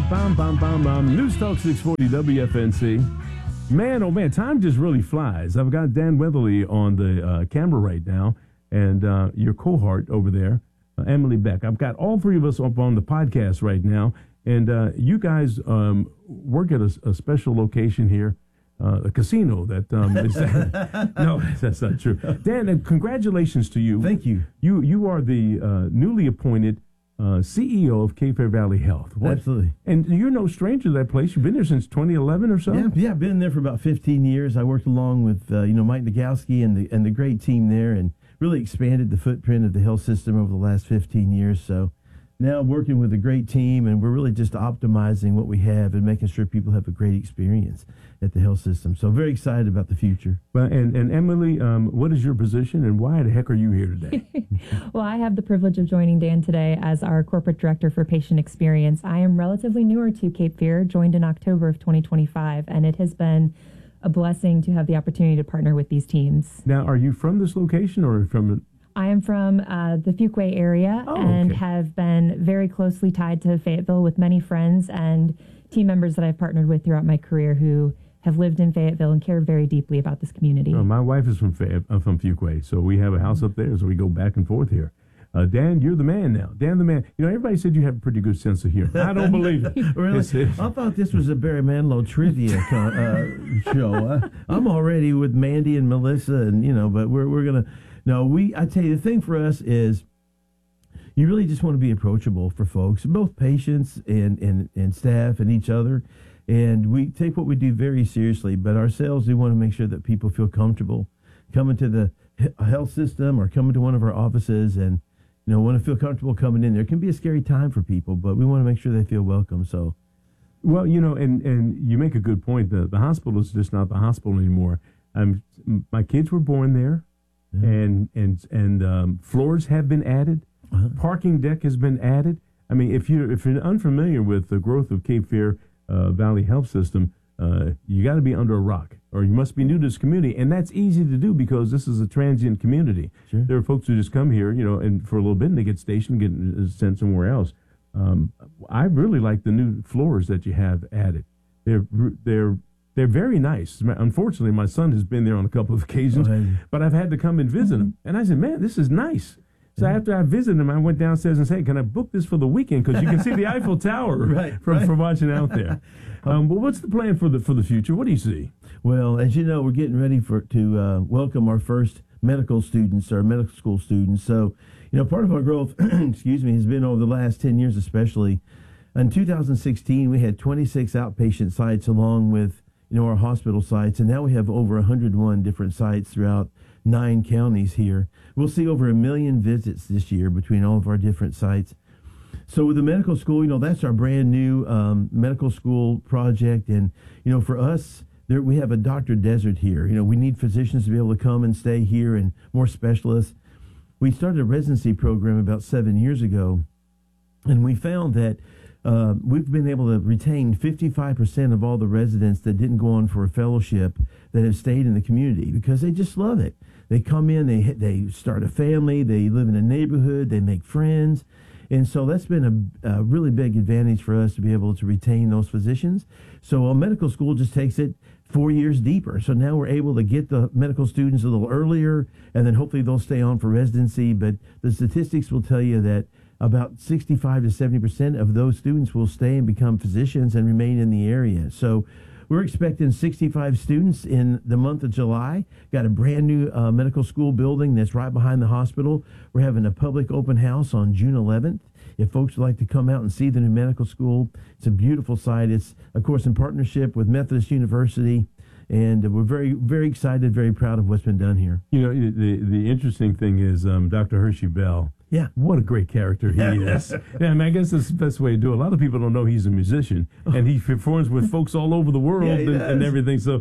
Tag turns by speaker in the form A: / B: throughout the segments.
A: Bam, bam, bam, bam. News Talk 640 WFNC. Man, oh man, time just really flies. I've got Dan Weatherly on the camera right now, and your cohort over there, Emily Beck. I've got all three of us up on the podcast right now, and you guys work at a special location here, a casino that is no, that's not true. Dan, congratulations to you.
B: Thank you.
A: You are the newly appointed CEO of Cape Fear Valley Health.
B: What? Absolutely.
A: And you're no stranger to that place. You've been there since 2011 or so?
B: Yeah, I've been there for about 15 years. I worked along with Mike Nagowski and the great team there, and really expanded the footprint of the health system over the last 15 years. So now I'm working with a great team, and we're really just optimizing what we have and making sure people have a great experience at the health system. So very excited about the future.
A: Well, and Emily, what is your position, and why the heck are you here today?
C: Well, I have the privilege of joining Dan today as our corporate director for patient experience. I am relatively newer to Cape Fear, joined in October of 2025, and it has been a blessing to have the opportunity to partner with these teams.
A: Now, are you from this location or from...
C: I am from the Fuquay area and have been very closely tied to Fayetteville with many friends and team members that I've partnered with throughout my career who have lived in Fayetteville and care very deeply about this community.
A: My wife is from Fuquay, so we have a house up there, so we go back and forth here. Dan, you're the man now. Dan, the man. You know, everybody said you have a pretty good sense of humor. I don't believe it.
B: Really? I thought this was a Barry Manilow trivia show. I'm already with Mandy and Melissa, and but we're gonna. No, I tell you, the thing for us is you really just want to be approachable for folks, both patients and staff and each other. And we take what we do very seriously, but ourselves, we want to make sure that people feel comfortable coming to the health system or coming to one of our offices and, want to feel comfortable coming in there. It can be a scary time for people, but we want to make sure they feel welcome. So,
A: well, and you make a good point. The hospital is just not the hospital anymore. My kids were born there. And floors have been added. Parking deck has been added. I mean, if you're unfamiliar with the growth of Cape Fear Valley Health System, you got to be under a rock, or you must be new to this community, and that's easy to do because this is a transient community. Sure. There are folks who just come here, and for a little bit, and they get stationed, get sent somewhere else. I really like the new floors that you have added. They're very nice. Unfortunately, my son has been there on a couple of occasions, but I've had to come and visit him. And I said, man, this is nice. So after I visited him, I went downstairs and said, can I book this for the weekend? Because you can see the Eiffel Tower from watching out there. But what's the plan for the future? What do you see?
B: Well, as you know, we're getting ready to welcome our first medical students, our medical school students. So, part of our growth, has been over the last 10 years especially. In 2016, we had 26 outpatient sites along with our hospital sites, and now we have over 101 different sites throughout 9 counties here. We'll see over 1 million visits this year between all of our different sites. So with the medical school, that's our brand new medical school project, and for us, we have a doctor desert here. We need physicians to be able to come and stay here, and more specialists. We started a residency program about 7 years ago, and we found that we've been able to retain 55% of all the residents that didn't go on for a fellowship that have stayed in the community because they just love it. They come in, they start a family, they live in a neighborhood, they make friends. And so that's been a really big advantage for us to be able to retain those physicians. So a medical school just takes it 4 years deeper. So now we're able to get the medical students a little earlier, and then hopefully they'll stay on for residency. But the statistics will tell you that about 65 to 70% of those students will stay and become physicians and remain in the area. So we're expecting 65 students in the month of July. Got a brand new medical school building that's right behind the hospital. We're having a public open house on June 11th. If folks would like to come out and see the new medical school, it's a beautiful site. It's, of course, in partnership with Methodist University. And we're very, very excited, very proud of what's been done here.
A: The interesting thing is Dr. Hershey Bell.
B: Yeah.
A: What a great character he is. I guess that's the best way to do it. A lot of people don't know he's a musician, and he performs with folks all over the world and everything. So,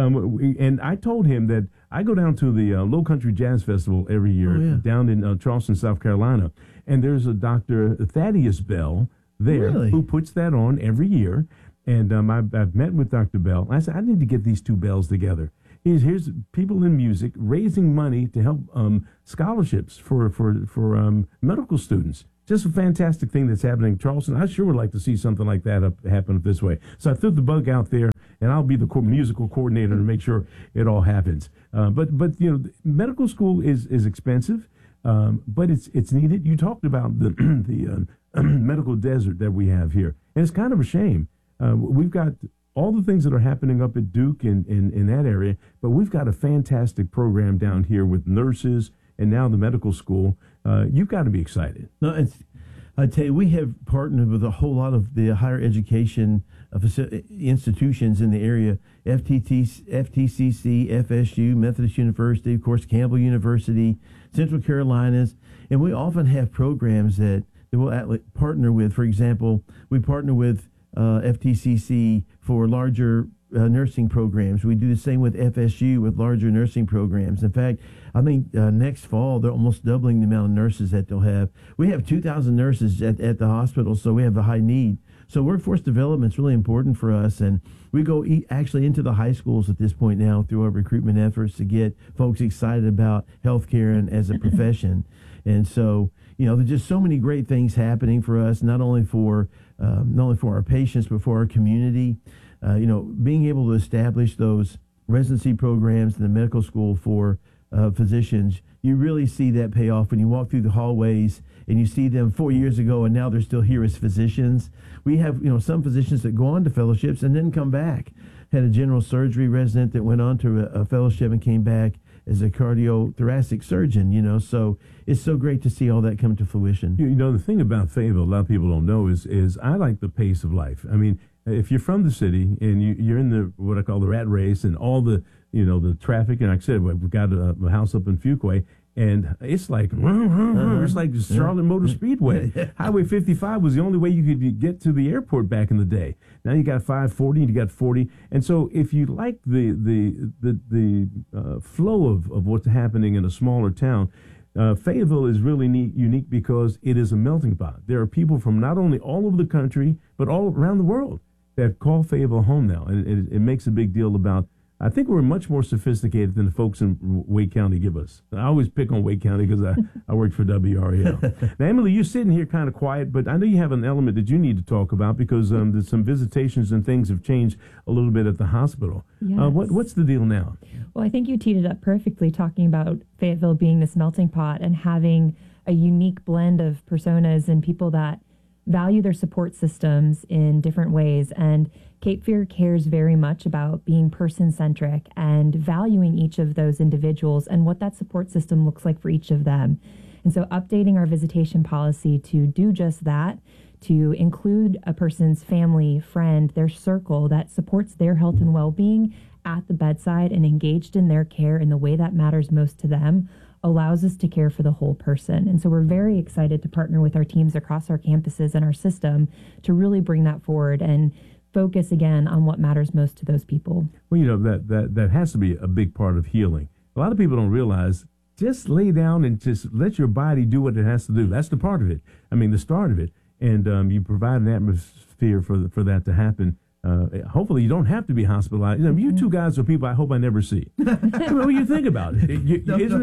A: and I told him that I go down to the Low Country Jazz Festival every year down in Charleston, South Carolina, and there's a Dr. Thaddeus Bell there who puts that on every year. And I've met with Dr. Bell. I said, I need to get these two Bells together. Here's people in music raising money to help scholarships for medical students. just a fantastic thing that's happening in Charleston. I sure would like to see something like that happen this way. So I threw the bug out there, and I'll be the musical coordinator to make sure it all happens. But medical school is expensive, but it's needed. You talked about the medical desert that we have here, and it's kind of a shame. We've got all the things that are happening up at Duke in that area, but we've got a fantastic program down here with nurses and now the medical school. You've got to be excited.
B: No, I tell you, we have partnered with a whole lot of the higher education institutions in the area: FTCC, FSU, Methodist University, of course, Campbell University, Central Carolinas, and we often have programs that we'll partner with. For example, we partner with FTCC for larger nursing programs. We do the same with FSU with larger nursing programs. In fact, I think next fall they're almost doubling the amount of nurses that they'll have. We have 2,000 nurses at the hospital, so we have a high need. So workforce development is really important for us, and we go actually into the high schools at this point now through our recruitment efforts to get folks excited about healthcare and as a profession. And so, there's just so many great things happening for us, not only for our patients, but for our community. Being able to establish those residency programs in the medical school for physicians, you really see that pay off when you walk through the hallways and you see them 4 years ago and now they're still here as physicians. We have, some physicians that go on to fellowships and then come back. Had a general surgery resident that went on to a fellowship and came back as a cardiothoracic surgeon, so it's so great to see all that come to fruition.
A: The thing about Fayetteville, a lot of people don't know is I like the pace of life. I mean, if you're from the city and you're in the what I call the rat race and all the the traffic, and like I said, we've got a house up in Fuquay, and it's like it's like Charlotte Motor Speedway. Highway 55 was the only way you could get to the airport back in the day. Now you got 540 and you got 40, and so if you like the flow of what's happening in a smaller town, Fayetteville is really unique because it is a melting pot. There are people from not only all over the country but all around the world that call Fayetteville home now, and it makes a big deal about. I think we're much more sophisticated than the folks in Wake County give us. I always pick on Wake County because I worked for WRAL. Now, Emily, you're sitting here kind of quiet, but I know you have an element that you need to talk about because there's some visitations and things have changed a little bit at the hospital.
C: Yes.
A: What's the deal now?
C: Well, I think you teed it up perfectly, talking about Fayetteville being this melting pot and having a unique blend of personas and people that value their support systems in different ways. And Cape Fear cares very much about being person-centric and valuing each of those individuals and what that support system looks like for each of them. And so updating our visitation policy to do just that, to include a person's family, friend, their circle that supports their health and well-being at the bedside and engaged in their care in the way that matters most to them, allows us to care for the whole person. And so we're very excited to partner with our teams across our campuses and our system to really bring that forward and focus again on what matters most to those people.
A: Well, that has to be a big part of healing. A lot of people don't realize just lay down and just let your body do what it has to do. That's the part of it. I mean, the start of it. And you provide an atmosphere for that to happen. Hopefully you don't have to be hospitalized. You two guys are people I hope I never see. What do you think about it? You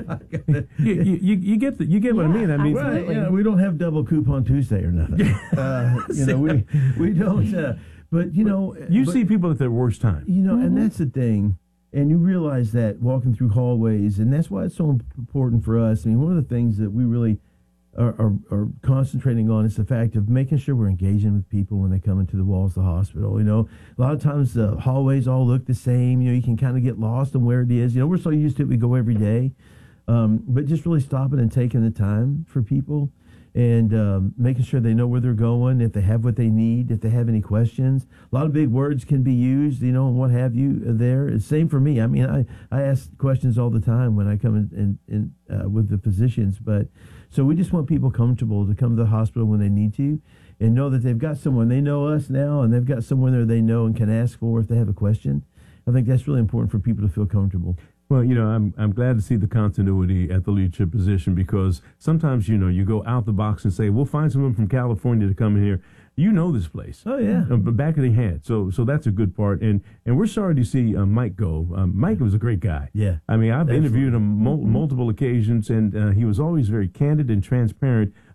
A: get what I mean. I mean,
B: right, we don't have double coupon Tuesday or nothing. We don't. But
A: you see people at their worst time.
B: And that's the thing. And you realize that walking through hallways, and that's why it's so important for us. I mean, one of the things that we really are concentrating on is the fact of making sure we're engaging with people when they come into the walls of the hospital. A lot of times the hallways all look the same. You can kind of get lost in where it is. We're so used to it, we go every day. But just really stopping and taking the time for people and making sure they know where they're going, if they have what they need, if they have any questions. A lot of big words can be used, and what have you there. It's same for me. I mean, I ask questions all the time when I come in with the physicians, but so we just want people comfortable to come to the hospital when they need to and know that they've got someone. They know us now, and they've got someone there they know and can ask for if they have a question. I think that's really important for people to feel comfortable.
A: Well, I'm glad to see the continuity at the leadership position because sometimes, you go out the box and say, we'll find someone from California to come in here. This place.
B: Oh, yeah.
A: Back of the hand. So that's a good part. And we're sorry to see Mike go. Mike was a great guy.
B: Yeah.
A: I mean, I've interviewed him multiple occasions, and he was always very candid and transparent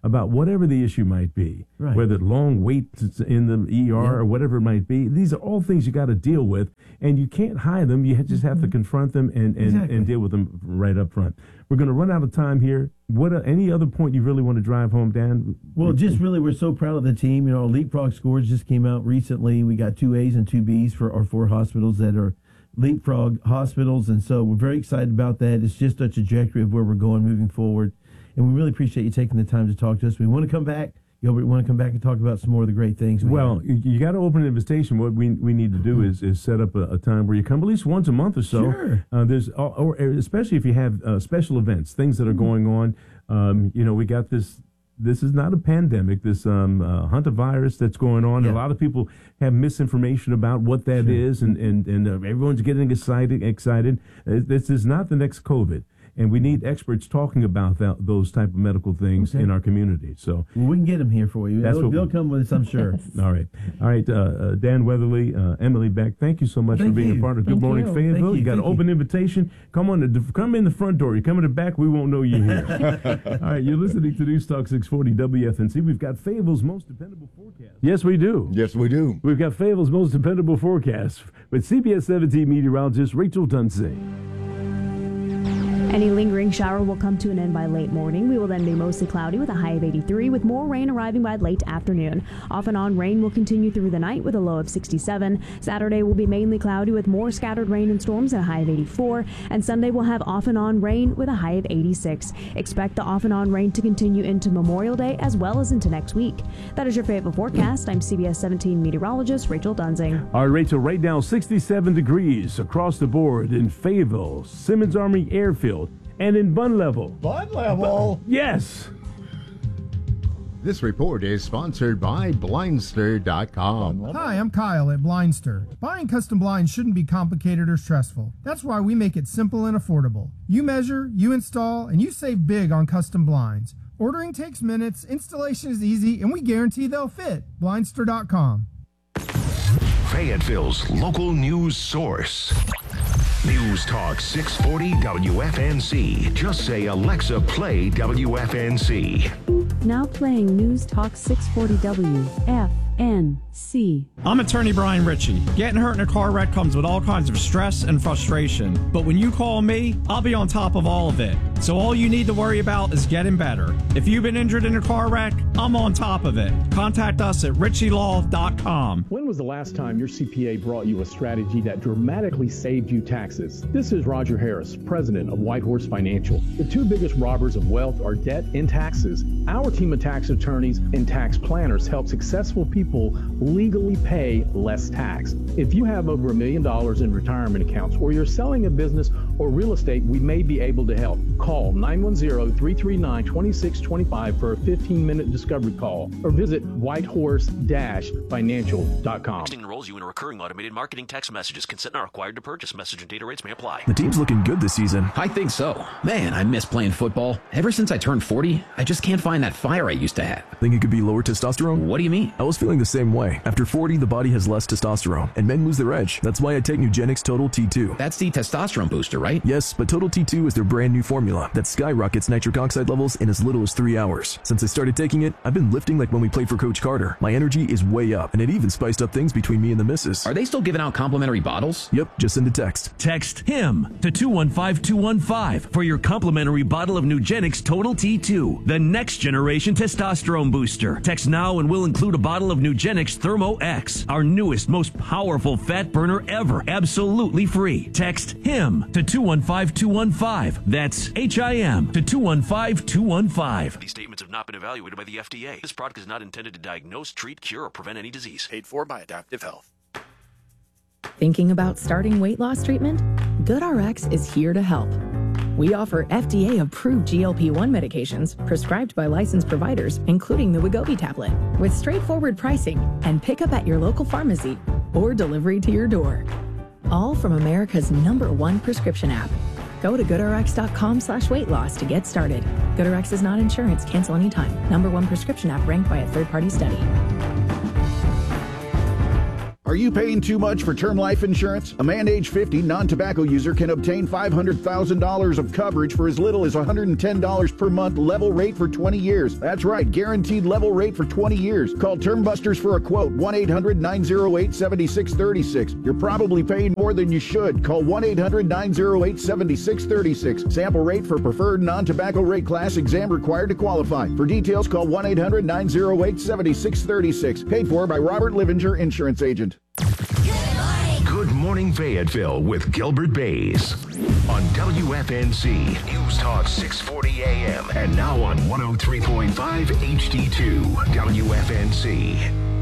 A: about whatever the issue might be,
B: Right.
A: whether long waits in the ER or whatever it might be. These are all things you got to deal with, and you can't hide them. You just have to confront them and deal with them right up front. We're going to run out of time here. Any other point you really want to drive home, Dan?
B: Well, just really, we're so proud of the team. You know, our Leapfrog scores just came out recently. We got 2 A's and 2 B's for our 4 hospitals that are Leapfrog hospitals, and so we're very excited about that. It's just a trajectory of where we're going moving forward, and we really appreciate you taking the time to talk to us. We want to come back. Gilbert, want to come back and talk about some more of the great things.
A: Well, you got to open an invitation. What we need to do is set up a time where you come at least once a month or so.
B: Sure.
A: Or especially if you have special events, things that are going on. We got this. This is not a pandemic. This hantavirus that's going on.
B: Yeah.
A: A lot of people have misinformation about what that is, and everyone's getting excited. This is not the next COVID. And we need experts talking about those type of medical things in our community. So
B: we can get them here for you. They'll come with us, I'm sure.
A: All right. Dan Weatherly, Emily Beck, thank you so much for being a part of Good Morning Fayetteville. You got an open invitation. Come in the front door. You come in the back, we won't know you're here. All right, you're listening to News Talk 640 WFNC. We've got Fayetteville's most dependable forecast. Yes, we do.
D: Yes, we do.
A: We've got Fayettille's most dependable forecast with CBS 17 meteorologist Rachel Dunsey.
E: Any lingering shower will come to an end by late morning. We will then be mostly cloudy with a high of 83, with more rain arriving by late afternoon. Off and on rain will continue through the night with a low of 67. Saturday will be mainly cloudy with more scattered rain and storms at a high of 84. And Sunday will have off and on rain with a high of 86. Expect the off and on rain to continue into Memorial Day as well as into next week. That is your Fayetteville forecast. I'm CBS 17 meteorologist Rachel Dunsing.
A: All right, Rachel, right now 67 degrees across the board in Fayetteville, Simmons Army Airfield, and in Bun Level.
D: Bun Level?
A: Yes.
D: This report is sponsored by Blindster.com.
F: Hi, I'm Kyle at Blindster. Buying custom blinds shouldn't be complicated or stressful. That's why we make it simple and affordable. You measure, you install, and you save big on custom blinds. Ordering takes minutes, installation is easy, and we guarantee they'll fit. Blindster.com.
G: Fayetteville's local news source. News Talk 640 WFNC. Just say, Alexa, play WFNC.
E: Now playing News Talk 640 WFNC.
H: I'm attorney Brian Ritchie. Getting hurt in a car wreck comes with all kinds of stress and frustration. But when you call me, I'll be on top of all of it. So all you need to worry about is getting better. If you've been injured in a car wreck, I'm on top of it. Contact us at ritchielaw.com.
I: When was the last time your CPA brought you a strategy that dramatically saved you taxes? This is Roger Harris, president of Whitehorse Financial. The 2 biggest robbers of wealth are debt and taxes. Our team of tax attorneys and tax planners help successful people legally pay less tax. If you have over $1 million in retirement accounts, or you're selling a business or real estate, we may be able to help. Call 910-339-2625 for a 15-minute discovery call, or visit whitehorse-financial.com.
J: Texting enrolls you in a recurring automated marketing text messages. Consent not required to purchase. Message and data rates may apply.
K: The team's looking good this season.
L: I think so. Man, I miss playing football. Ever since I turned 40, I just can't find that fire I used to have.
K: Think it could be lower testosterone?
L: What do you mean?
K: I was feeling the same way. After 40, the body has less testosterone, and men lose their edge. That's why I take Nugenix Total T2.
L: That's the testosterone booster, right?
K: Yes, but Total T2 is their brand new formula that skyrockets nitric oxide levels in as little as 3 hours. Since I started taking it, I've been lifting like when we played for Coach Carter. My energy is way up, and it even spiced up things between me and the missus.
L: Are they still giving out complimentary bottles?
K: Yep, just send a text.
M: Text HIM to 215-215 for your complimentary bottle of Nugenix Total T2, the next generation testosterone booster. Text now and we'll include a bottle of Nugenix Thermo X, our newest, most powerful fat burner ever, absolutely free. Text HIM to 215-215. That's HIM to 215-215.
J: These statements have not been evaluated by the FDA. This product is not intended to diagnose, treat, cure, or prevent any disease.
N: Paid for by Adaptive Health.
O: Thinking about starting weight loss treatment? GoodRx is here to help. We offer FDA-approved GLP-1 medications prescribed by licensed providers, including the Wegovy tablet, with straightforward pricing and pickup at your local pharmacy or delivery to your door. All from America's #1 prescription app. Go to GoodRx.com/weight loss to get started. GoodRx is not insurance. Cancel anytime. #1 prescription app ranked by a third-party study.
D: Are
N: Are you paying too much for term life insurance? A man age 50 non-tobacco user can obtain $500,000 of coverage for as little as $110 per month, level rate for 20 years. That's right, guaranteed level rate for 20 years. Call Term Busters for a quote, 1-800-908-7636. You're probably paying more than you should. Call 1-800-908-7636. Sample rate for preferred non-tobacco rate class, exam required to qualify. For details, call 1-800-908-7636. Paid for by Robert Livinger, Insurance Agent.
G: Good Morning Fayetteville with Gilbert Bays on WFNC News Talk 640 AM and now on 103.5 HD2 WFNC.